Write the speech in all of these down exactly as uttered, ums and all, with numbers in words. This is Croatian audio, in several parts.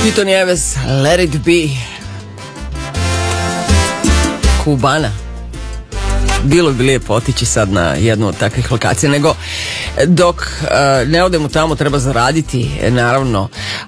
Pito Nieves, Let It Be. Kubana. Bilo bi lijepo otići sad na jednu od takvih lokacija, nego dok uh, ne odemo tamo treba zaraditi, naravno.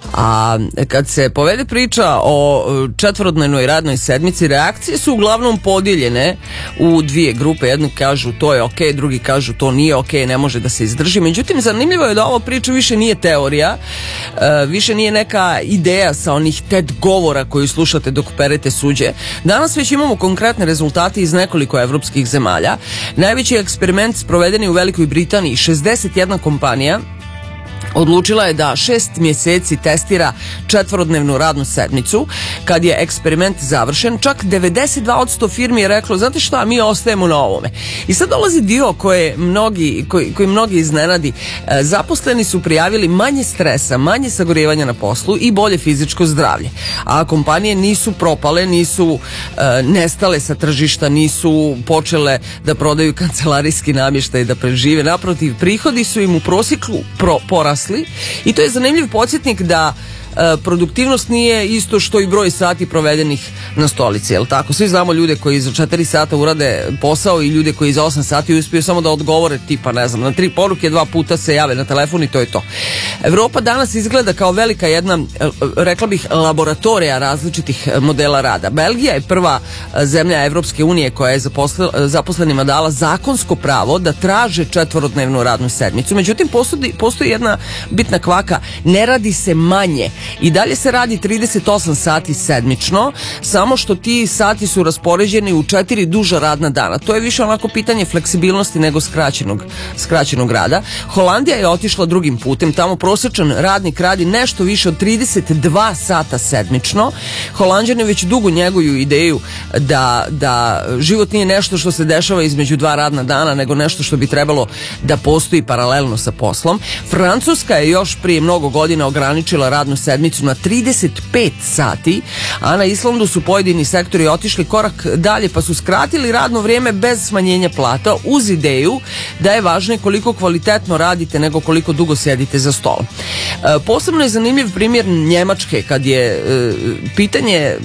A kad se povede priča o četvorodnevnoj radnoj sedmici, reakcije su uglavnom podijeljene u dvije grupe. Jedni kažu to je ok, drugi kažu to nije ok, ne može da se izdrži. Međutim, zanimljivo je da ova priča više nije teorija, uh, više nije neka ideja sa onih TED govora koju slušate dok perete suđe. Danas već imamo konkretne rezultate iz nekoliko evropskih zemalja. Najveći eksperiment sproveden je u Velikoj Britaniji. šezdeset jedna kompanija odlučila je da šest mjeseci testira četvorodnevnu radnu sedmicu. Kad je eksperiment završen, čak devedeset dva posto firmi je reklo, znate šta, mi ostajemo na ovome. I sad dolazi dio koje mnogi, koji, koji mnogi iznenadi. E, zaposleni su prijavili manje stresa, manje sagorevanja na poslu i bolje fizičko zdravlje. A kompanije nisu propale, nisu e, nestale sa tržišta, nisu počele da prodaju kancelarijski namještaj i da prežive. Naprotiv, prihodi su im u prosjeku pro, porasli. I to je zanimljiv podsjetnik da e, produktivnost nije isto što i broj sati provedenih na stolici, jel tako? Svi znamo ljude koji za četiri sata urade posao i ljude koji za osam sati uspiju samo da odgovore tipa, ne znam, na tri poruke, dva puta se jave na telefon i to je to. Evropa danas izgleda kao velika jedna, rekla bih, laboratorija različitih modela rada. Belgija je prva zemlja Evropske unije koja je zaposlenima dala zakonsko pravo da traže četvorodnevnu radnu sedmicu. Međutim, postoji, postoji jedna bitna kvaka, ne radi se manje. I dalje se radi trideset osam sati sedmično, samo što ti sati su raspoređeni u četiri duža radna dana. To je više onako pitanje fleksibilnosti nego skraćenog, skraćenog rada. Holandija je otišla drugim putem, tamo prosječan radnik radi nešto više od trideset dva sata sedmično. Holanđani već dugo njeguju ideju da, da život nije nešto što se dešava između dva radna dana, nego nešto što bi trebalo da postoji paralelno sa poslom. Francuska je još prije mnogo godina ograničila radnu sedmicu na trideset pet sati, a na Islandu su pojedini sektori otišli korak dalje pa su skratili radno vrijeme bez smanjenja plata, uz ideju da je važnije koliko kvalitetno radite nego koliko dugo sjedite za stolom. E, posebno je zanimljiv primjer Njemačke, kad je e, pitanje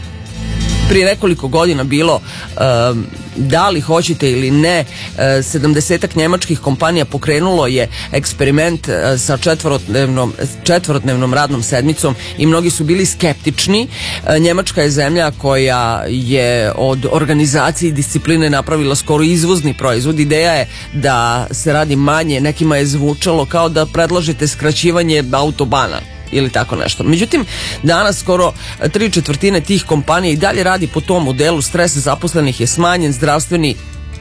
prije nekoliko godina bilo e, da li hoćete ili ne, sedamdesetak njemačkih kompanija pokrenulo je eksperiment sa četvorodnevnom, četvorodnevnom radnom sedmicom i mnogi su bili skeptični. Njemačka je zemlja koja je od organizacije i discipline napravila skoro izvozni proizvod. Ideja je da se radi manje, nekima je zvučalo kao da predlažete skraćivanje autobana ili tako nešto. Međutim, danas skoro tri četvrtine tih kompanija i dalje radi po tom modelu. Stres zaposlenih je smanjen, zdravstveni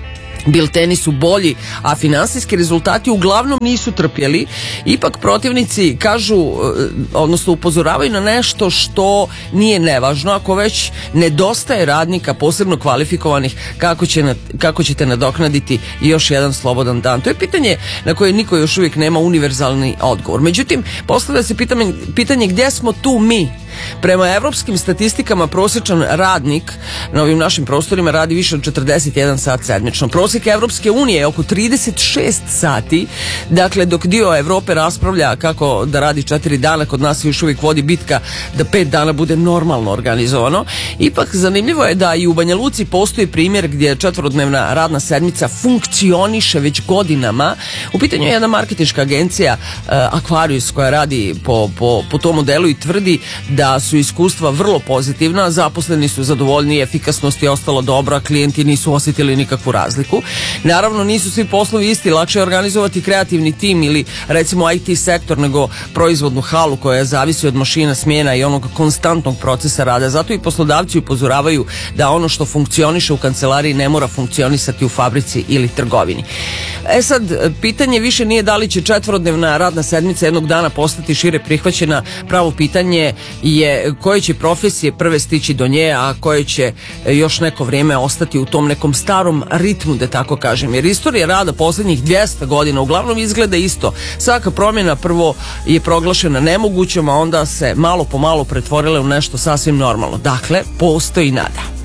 bilteni su bolji, a finansijski rezultati uglavnom nisu trpjeli. Ipak protivnici kažu, odnosno upozoravaju na nešto što nije nevažno. Ako već nedostaje radnika, posebno kvalifikovanih, kako, će, kako ćete nadoknaditi još jedan slobodan dan? To je pitanje na koje niko još uvijek nema univerzalni odgovor. Međutim, postavlja se pitanje, pitanje gdje smo tu mi? Prema evropskim statistikama prosječan radnik na ovim našim prostorima radi više od četrdeset jedan sat sedmično. Prosjek Evropske unije je oko trideset šest sati. Dakle, dok dio Evrope raspravlja kako da radi četiri dana, kod nas još uvijek vodi bitka da pet dana bude normalno organizovano. Ipak zanimljivo je da i u Banja Luci postoji primjer gdje četvorodnevna radna sedmica funkcioniše već godinama. U pitanju je jedna marketinška agencija uh, Aquarius koja radi po, po, po tom modelu i tvrdi da su iskustva vrlo pozitivna, zaposleni su zadovoljni, efikasnost je ostalo dobra, klijenti nisu osjetili nikakvu razliku. Naravno, nisu svi poslovi isti, lakše je organizovati kreativni tim ili recimo I T sektor nego proizvodnu halu koja zavisi od mašina, smjena i onog konstantnog procesa rada. Zato i poslodavci upozoravaju da ono što funkcioniše u kancelariji ne mora funkcionisati u fabrici ili trgovini. E sad, pitanje više nije da li će četvorodnevna radna sedmica jednog dana postati šire prihvaćena. Pravo pitanje je koje će profesije prve stići do nje, a koje će još neko vrijeme ostati u tom nekom starom ritmu, da tako kažem. Jer istorija rada posljednjih dvjesto godina uglavnom izgleda isto. Svaka promjena prvo je proglašena nemogućom, a onda se malo po malo pretvorila u nešto sasvim normalno. Dakle, postoji nada.